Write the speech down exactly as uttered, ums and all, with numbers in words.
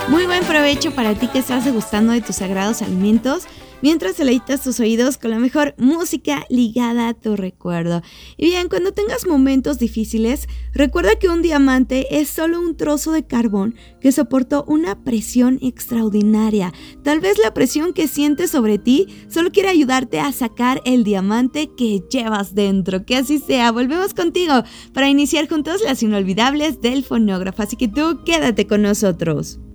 Muy buen provecho para ti que estás degustando de tus sagrados alimentos mientras deleitas tus oídos con la mejor música ligada a tu recuerdo. Y bien, cuando tengas momentos difíciles, recuerda que un diamante es solo un trozo de carbón que soportó una presión extraordinaria. Tal vez la presión que sientes sobre ti solo quiere ayudarte a sacar el diamante que llevas dentro. Que así sea. Volvemos contigo para iniciar juntos las inolvidables del fonógrafo. Así que tú quédate con nosotros.